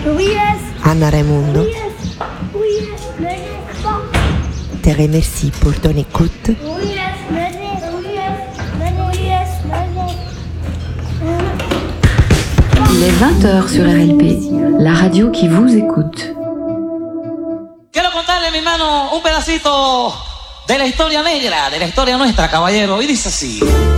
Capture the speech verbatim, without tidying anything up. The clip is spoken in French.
Anna Raimundo te remercie pour ton écoute. Il est vingt heures sur R L P, la radio qui vous écoute. Quiero contarle, mi hermano, un pedacito de la historia negra, de la historia nuestra, caballero, y dice así.